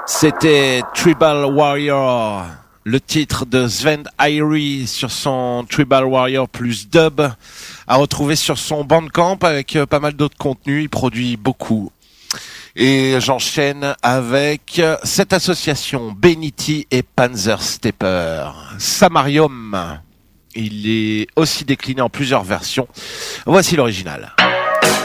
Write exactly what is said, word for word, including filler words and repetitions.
C'était Tribal Warrior, le titre de Sven Irie sur son Tribal Warrior plus dub, à retrouver sur son Bandcamp avec pas mal d'autres contenus. Il produit beaucoup. Et j'enchaîne avec cette association, Benity et Panzer Stepper, Samarium. Il est aussi décliné en plusieurs versions. Voici l'original.